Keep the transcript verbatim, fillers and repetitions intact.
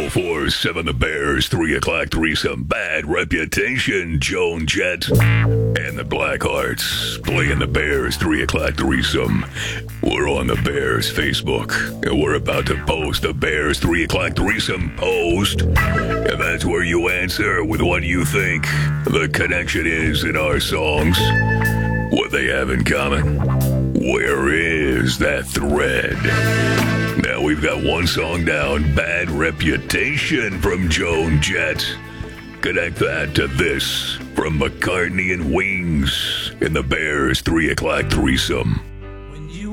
oh four seven The Bears, three o'clock threesome, Bad Reputation, Joan Jett, and the Blackhearts playing the Bears, three o'clock threesome. We're on the Bears Facebook, and we're about to post the Bears three o'clock threesome post. And that's where you answer with what you think the connection is in our songs, what they have in common. Where is that thread? Now we've got one song down, Bad Reputation from Joan Jett. Connect that to this from McCartney and Wings in the Bears three o'clock threesome.